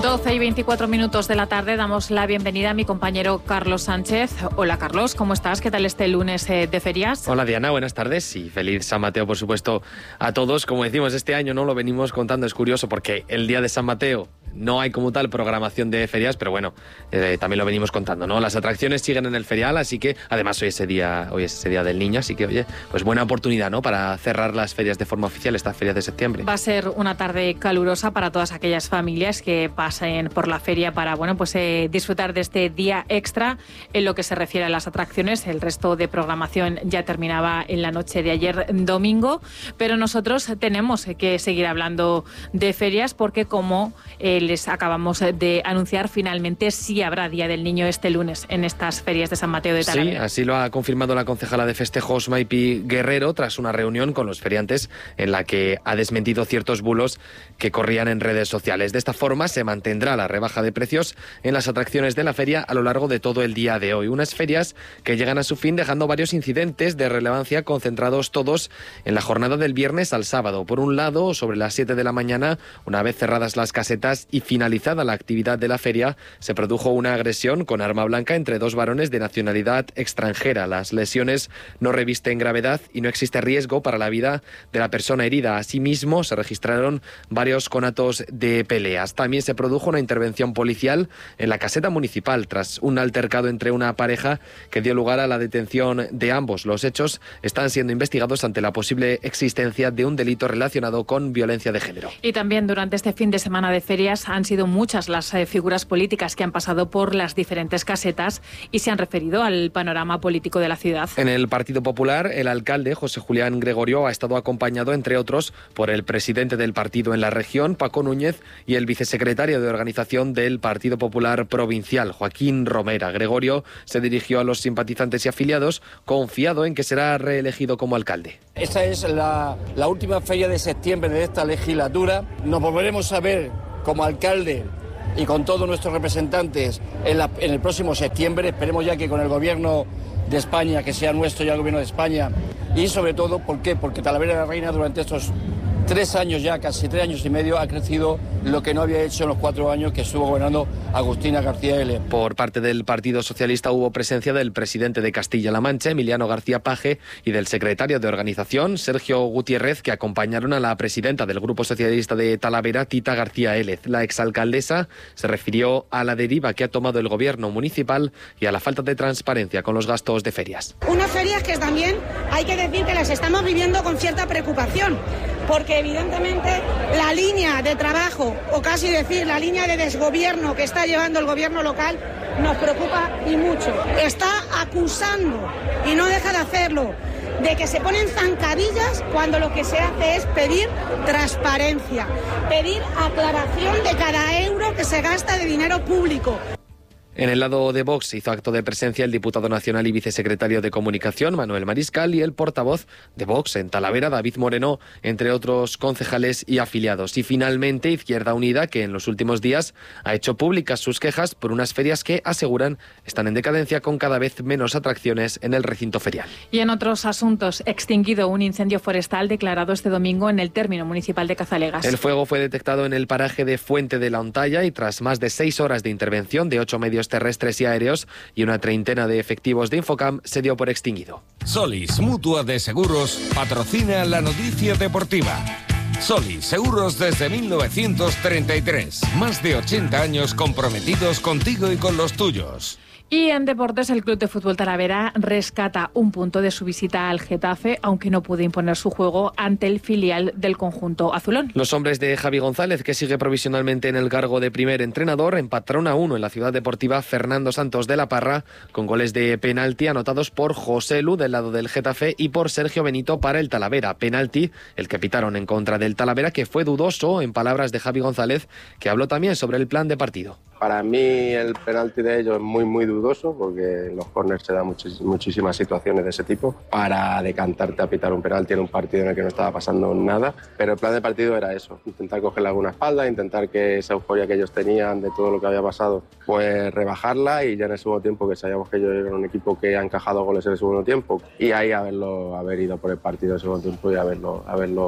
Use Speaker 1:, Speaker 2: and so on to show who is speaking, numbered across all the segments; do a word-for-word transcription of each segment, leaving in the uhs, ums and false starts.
Speaker 1: doce y veinticuatro minutos de la tarde, damos la bienvenida a mi compañero Carlos Sánchez. Hola Carlos, ¿cómo estás? ¿Qué tal este lunes eh, de ferias?
Speaker 2: Hola Diana, buenas tardes y feliz San Mateo, por supuesto, a todos. Como decimos, este año no lo venimos contando, es curioso porque el día de San Mateo no hay como tal programación de ferias, pero bueno, eh, también lo venimos contando, ¿no? Las atracciones siguen en el ferial, así que además hoy es ese día, hoy es ese día del niño, así que oye, pues buena oportunidad, ¿no? Para cerrar las ferias de forma oficial, esta feria de septiembre.
Speaker 1: Va a ser una tarde calurosa para todas aquellas familias que pasen por la feria para, bueno, pues eh, disfrutar de este día extra en lo que se refiere a las atracciones. El resto de programación ya terminaba en la noche de ayer domingo, pero nosotros tenemos que seguir hablando de ferias porque como eh, les acabamos de anunciar, finalmente sí habrá Día del Niño este lunes en estas ferias de San Mateo de Talavera.
Speaker 2: Sí, así lo ha confirmado la concejala de festejos Maipi Guerrero tras una reunión con los feriantes en la que ha desmentido ciertos bulos que corrían en redes sociales. De esta forma se mantendrá la rebaja de precios en las atracciones de la feria a lo largo de todo el día de hoy. Unas ferias que llegan a su fin dejando varios incidentes de relevancia concentrados todos en la jornada del viernes al sábado. Por un lado, sobre las siete de la mañana, una vez cerradas las casetas y finalizada la actividad de la feria, se produjo una agresión con arma blanca entre dos varones de nacionalidad extranjera. Las lesiones no revisten gravedad y no existe riesgo para la vida de la persona herida. Asimismo, se registraron varios conatos de peleas. También se produjo una intervención policial en la caseta municipal tras un altercado entre una pareja que dio lugar a la detención de ambos. Los hechos están siendo investigados ante la posible existencia de un delito relacionado con violencia de género.
Speaker 1: Y también durante este fin de semana de ferias han sido muchas las eh, figuras políticas que han pasado por las diferentes casetas y se han referido al panorama político de la ciudad.
Speaker 2: En el Partido Popular, el alcalde José Julián Gregorio ha estado acompañado, entre otros, por el presidente del partido en la región, Paco Núñez, y el vicesecretario de organización del Partido Popular Provincial, Joaquín Romera. Gregorio se dirigió a los simpatizantes y afiliados, confiado en que será reelegido como alcalde.
Speaker 3: Esta es la, la última feria de septiembre de esta legislatura. Nos volveremos a ver como alcalde y con todos nuestros representantes en, la, en el próximo septiembre. Esperemos ya que con el gobierno de España, que sea nuestro ya el gobierno de España. Y sobre todo, ¿por qué? Porque Talavera de la Reina durante estos tres años ya, casi tres años y medio, ha crecido lo que no había hecho en los cuatro años que estuvo gobernando Agustina García L.
Speaker 2: Por parte del Partido Socialista hubo presencia del presidente de Castilla-La Mancha, Emiliano García Paje, y del secretario de organización, Sergio Gutiérrez, que acompañaron a la presidenta del Grupo Socialista de Talavera, Tita García Élez. La exalcaldesa se refirió a la deriva que ha tomado el gobierno municipal y a la falta de transparencia con los gastos de ferias.
Speaker 4: Unas ferias que también hay que decir que las estamos viviendo con cierta preocupación, porque evidentemente la línea de trabajo, o casi decir la línea de desgobierno que está llevando el gobierno local, nos preocupa y mucho. Está acusando, y no deja de hacerlo, de que se ponen zancadillas cuando lo que se hace es pedir transparencia, pedir aclaración de cada euro que se gasta de dinero público.
Speaker 2: En el lado de Vox hizo acto de presencia el diputado nacional y vicesecretario de Comunicación, Manuel Mariscal, y el portavoz de Vox en Talavera, David Moreno, entre otros concejales y afiliados. Y finalmente Izquierda Unida, que en los últimos días ha hecho públicas sus quejas por unas ferias que, aseguran, están en decadencia con cada vez menos atracciones en el recinto ferial.
Speaker 1: Y en otros asuntos, extinguido un incendio forestal declarado este domingo en el término municipal de Cazalegas.
Speaker 2: El fuego fue detectado en el paraje de Fuente de la Ontalla y tras más de seis horas de intervención de ocho medios terrestres y aéreos y una treintena de efectivos de Infocam, se dio por extinguido.
Speaker 5: Solis, Mutua de Seguros, patrocina la noticia deportiva. Solis, seguros desde mil novecientos treinta y tres. Más de ochenta años comprometidos contigo y con los tuyos.
Speaker 1: Y en deportes, el Club de Fútbol Talavera rescata un punto de su visita al Getafe, aunque no pudo imponer su juego ante el filial del conjunto azulón.
Speaker 2: Los hombres de Javi González, que sigue provisionalmente en el cargo de primer entrenador, empataron a uno en la ciudad deportiva Fernando Santos de la Parra, con goles de penalti anotados por José Lu del lado del Getafe y por Sergio Benito para el Talavera. Penalti, el que pitaron en contra del Talavera, que fue dudoso, en palabras de Javi González, que habló también sobre el plan de partido.
Speaker 6: Para mí el penalti de ellos es muy muy dudoso, porque en los córners se dan muchis, muchísimas situaciones de ese tipo para decantarte a pitar un penalti en un partido en el que no estaba pasando nada, pero el plan de partido era eso, intentar cogerle alguna espalda, intentar que esa euforia que ellos tenían de todo lo que había pasado, pues rebajarla, y ya en el segundo tiempo, que sabíamos que ellos eran un equipo que ha encajado goles en el segundo tiempo, y ahí haberlo, haber ido por el partido del segundo tiempo y haberlo, haberlo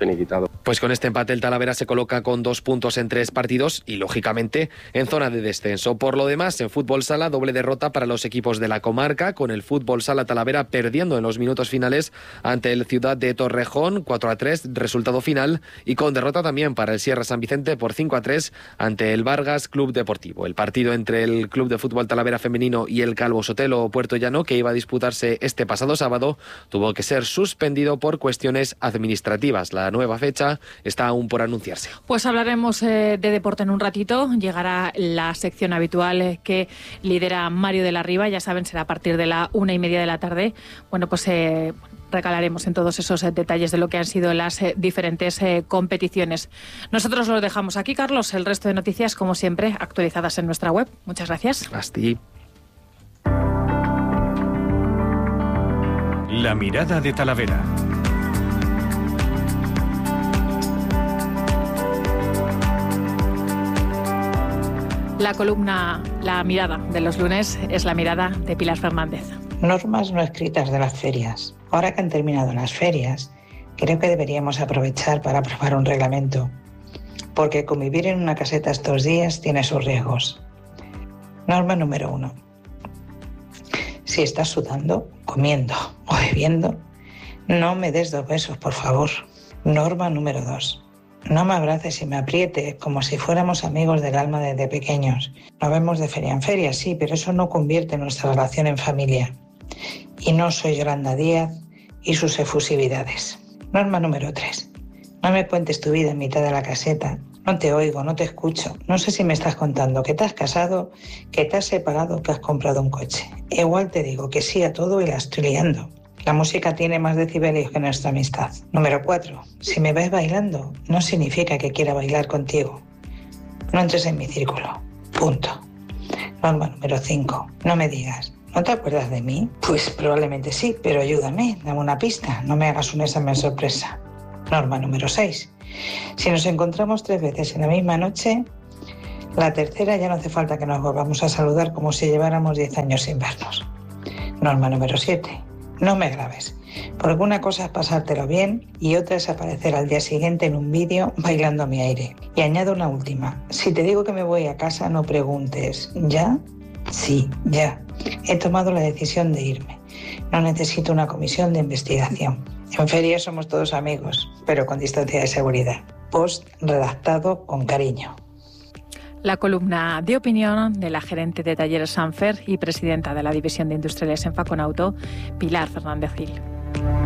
Speaker 6: finiquitado.
Speaker 2: Pues con este empate el Talavera se coloca con dos puntos en tres partidos y lógicamente en zona de descenso. Por lo demás, en fútbol sala, doble derrota para los equipos de la comarca, con el fútbol sala Talavera perdiendo en los minutos finales ante el Ciudad de Torrejón, cuatro a tres, resultado final, y con derrota también para el Sierra San Vicente por cinco a tres ante el Vargas Club Deportivo. El partido entre el Club de Fútbol Talavera femenino y el Calvo Sotelo Puerto Llano, que iba a disputarse este pasado sábado, tuvo que ser suspendido por cuestiones administrativas. La nueva fecha está aún por anunciarse.
Speaker 1: Pues hablaremos eh, de deporte en un ratito. Llegará la sección habitual eh, que lidera Mario de la Riva. Ya saben, será a partir de la una y media de la tarde. Bueno, pues eh, recalaremos en todos esos eh, detalles de lo que han sido las eh, diferentes eh, competiciones. Nosotros lo dejamos aquí, Carlos. El resto de noticias, como siempre, actualizadas en nuestra web. Muchas gracias.
Speaker 2: Hasta ahí.
Speaker 5: La mirada de Talavera.
Speaker 1: La columna La Mirada de los lunes es la mirada de Pilar Fernández.
Speaker 7: Normas no escritas de las ferias. Ahora que han terminado las ferias, creo que deberíamos aprovechar para aprobar un reglamento, porque convivir en una caseta estos días tiene sus riesgos. Norma número uno. Si estás sudando, comiendo o bebiendo, no me des dos besos, por favor. Norma número dos. No me abraces y me aprietes como si fuéramos amigos del alma desde pequeños. Nos vemos de feria en feria, sí, pero eso no convierte nuestra relación en familia. Y no soy Yolanda Díaz y sus efusividades. Norma número tres. No me cuentes tu vida en mitad de la caseta. No te oigo, no te escucho. No sé si me estás contando que te has casado, que te has separado, que has comprado un coche. Igual te digo que sí a todo y la estoy liando. La música tiene más decibelios que nuestra amistad. Número cuatro. Si me ves bailando, no significa que quiera bailar contigo. No entres en mi círculo. Punto. Norma número cinco. No me digas, ¿no te acuerdas de mí? Pues probablemente sí, pero ayúdame, dame una pista. No me hagas un examen sorpresa. Norma número seis. Si nos encontramos tres veces en la misma noche, la tercera ya no hace falta que nos volvamos a saludar como si lleváramos diez años sin vernos. Norma número siete. No me grabes, porque una cosa es pasártelo bien y otra es aparecer al día siguiente en un vídeo bailando a mi aire. Y añado una última. Si te digo que me voy a casa, no preguntes. ¿Ya? Sí, ya. He tomado la decisión de irme. No necesito una comisión de investigación. En feria somos todos amigos, pero con distancia de seguridad. Post redactado con cariño.
Speaker 1: La columna de opinión de la gerente de Talleres Sanfer y presidenta de la División de Industriales en Faconauto, Pilar Fernández Gil.